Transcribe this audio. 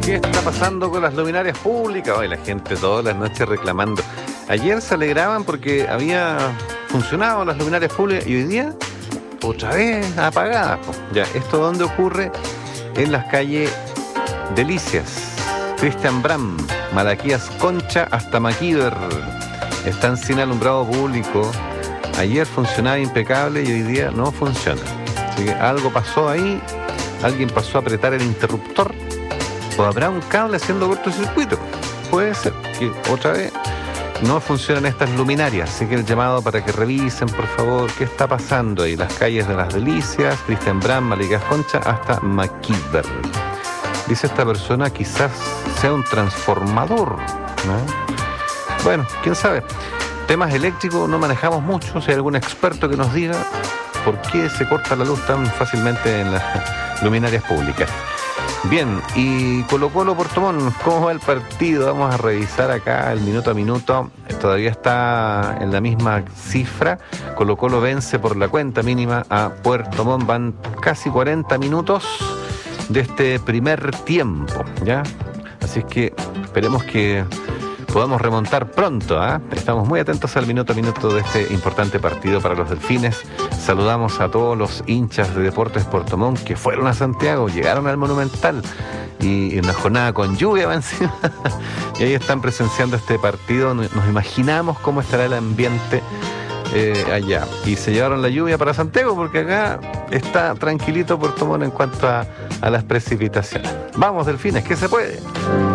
¿Qué está pasando con las luminarias públicas? Hoy la gente todas las noches reclamando. Ayer se alegraban porque había funcionado las luminarias públicas y hoy día otra vez apagadas. Ya, ¿esto dónde ocurre? En las calles Delicias, Cristian Bram, Malaquías Concha hasta Maquíver. Están sin alumbrado público. Ayer funcionaba impecable y hoy día no funciona. Así que algo pasó ahí, alguien pasó a apretar el interruptor o habrá un cable haciendo cortocircuito. Puede ser que otra vez no funcionan estas luminarias. Así que el llamado para que revisen, por favor, qué está pasando ahí. Las calles de Las Delicias, Cristian Bram, Malaquías Concha hasta Maquíver. Dice esta persona, quizás sea un transformador, ¿no? Bueno, quién sabe. Temas eléctricos no manejamos mucho. Si hay algún experto que nos diga por qué se corta la luz tan fácilmente en las luminarias públicas. Bien, y Colo-Colo Puerto Montt, ¿cómo va el partido? Vamos a revisar acá el minuto a minuto. Todavía está en la misma cifra. Colo-Colo vence por la cuenta mínima a Puerto Montt. Van casi 40 minutos de este primer tiempo, ¿ya? Así es que esperemos que podamos remontar pronto, ¿eh? Estamos muy atentos al minuto a minuto de este importante partido para los Delfines. Saludamos a todos los hinchas de Deportes Puerto Montt que fueron a Santiago, llegaron al Monumental y en una jornada con lluvia va encima y ahí están presenciando este partido. Nos imaginamos cómo estará el ambiente allá. Y se llevaron la lluvia para Santiago porque acá está tranquilito Puerto Montt en cuanto a las precipitaciones. Vamos, Delfines, que se puede.